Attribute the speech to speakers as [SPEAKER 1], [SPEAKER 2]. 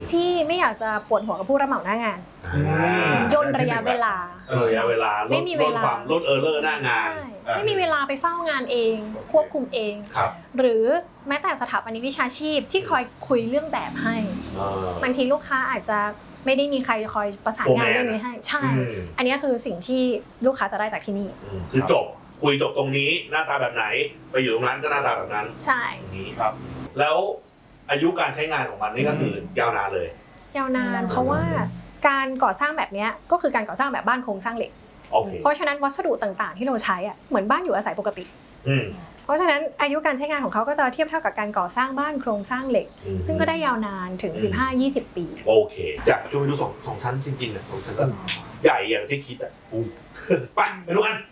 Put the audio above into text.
[SPEAKER 1] ที่ไม่อยากจะปวดหัวกับผู้รับเหมาหน้างานย่นระยะเวลา
[SPEAKER 2] ไม่มีเวลาลดเลอร์หน้างาน
[SPEAKER 1] ไม่มีเวลาไปเฝ้างานเองควบคุมเองหรือแม้แต่สถาปนิกวิชาชีพที่คอยคุยเรื่องแบบให้บางทีลูกค้าอาจจะไม่ได้มีใครคอยประสานงานเรื่องนี้ให้ใช่อันนี้คือสิ่งที่ลูกค้าจะได้จากที่นี่
[SPEAKER 2] คือจบคุยจบตรงนี้หน้าตาแบบไหนไปอยู่ตรงนั้นก็หน้าตาแบบนั้น
[SPEAKER 1] ใช่
[SPEAKER 2] นี้ครับแล้วอายุการใช้งานของมันนี่ก็คือยาวนานเลย
[SPEAKER 1] ยาวนานเพราะว่าการก่อสร้างแบบนี้ก็คือการก่อสร้างแบบบ้านโครงสร้างเหล็กเพราะฉะนั้นวัสดุต่างๆที่เราใช้เหมือนบ้านอยู่อาศัยปกติเพราะฉะนั้นอายุการใช้งานของเขาก็จะเทียบเท่ากับการก่อสร้างบ้านโครงสร้างเหล็กซึ่งก็ได้ยาวนานถึง 15-20 ปี
[SPEAKER 2] โอเคอยากจะไปดูสองชั้นจริงๆนะ2 ชั้นก็ใหญ่อย่างที่คิดไปดูกัน